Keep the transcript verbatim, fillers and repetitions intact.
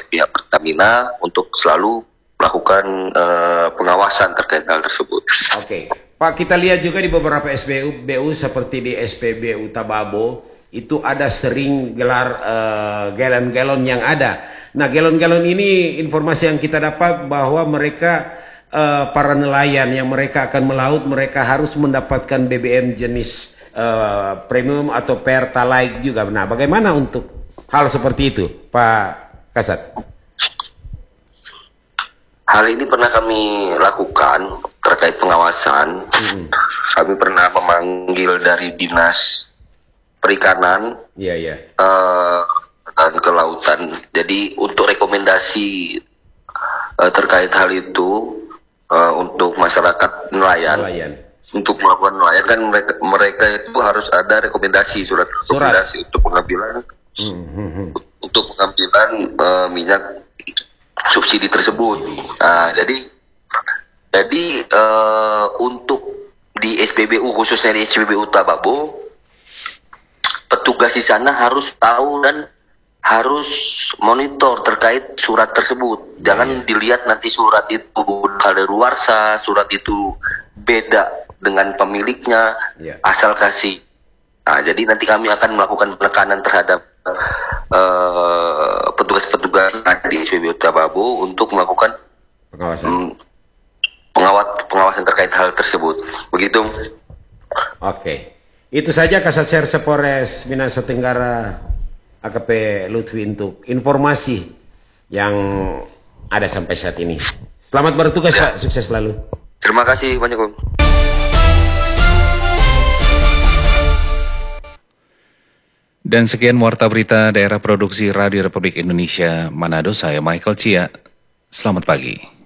pihak Pertamina untuk selalu melakukan uh, pengawasan terkait hal tersebut. Oke, okay. Pak, kita lihat juga di beberapa S P B U seperti di S P B U Tababo itu ada sering gelar uh, galon-galon yang ada. Nah, galon-galon ini informasi yang kita dapat bahwa mereka uh, para nelayan yang mereka akan melaut, mereka harus mendapatkan B B M jenis uh, premium atau pertalite juga. Nah, bagaimana untuk hal seperti itu, Pak Kasat? Hal ini pernah kami lakukan terkait pengawasan. Hmm. Kami pernah memanggil dari Dinas Perikanan yeah, yeah. Uh, dan Kelautan. Jadi untuk rekomendasi uh, terkait hal itu uh, untuk masyarakat nelayan, nelayan, untuk melakukan nelayan kan mereka, mereka itu harus ada rekomendasi surat rekomendasi surat. untuk pengambilan hmm. untuk pengambilan uh, minyak subsidi tersebut. Nah, jadi jadi uh, untuk di S P B U, khususnya di S P B U Tababo, petugas di sana harus tahu dan harus monitor terkait surat tersebut. Jangan dilihat nanti surat itu kadaluarsa, surat itu beda dengan pemiliknya, yeah. asal kasih. Nah, jadi nanti kami akan melakukan penekanan terhadap uh, petugas-petugas di S P B U Tababo untuk melakukan pengawasan. Um, pengawat pengawasan terkait hal tersebut. Begitu. Oke. Itu saja Kasat Serse Polres Minahasa Tenggara A K P Lutfi untuk informasi yang ada sampai saat ini. Selamat bertugas ya. Pak, sukses selalu. Terima kasih banyak Om. Dan sekian Warta Berita Daerah Produksi Radio Republik Indonesia Manado, saya Michael Cia. Selamat pagi.